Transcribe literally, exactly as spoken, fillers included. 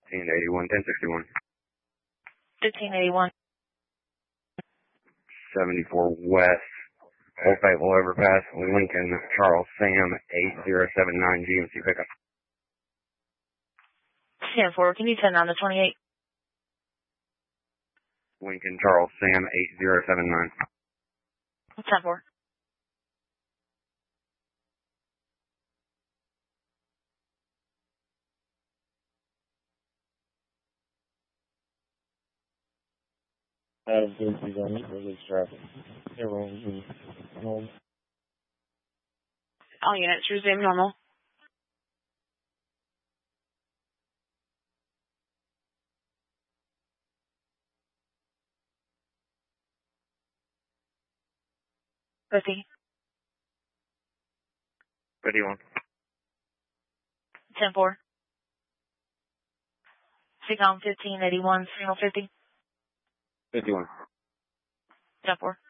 fifteen eighty-one, ten sixty-one. fifteen eighty-one. seventy-four West, Old Faithful Overpass, Lincoln, Charles Sam, eight zero seven nine G M C pickup. ten four, can you send on the twenty-eight? Lincoln, Charles Sam, eight zero seven nine. ten four. Out of safety on it, release traffic. Everyone normal. All units resume normal. fifty. fifty-one. ten four. Seacom fifteen eighty-one, signal fifty. fifty-one. ten four.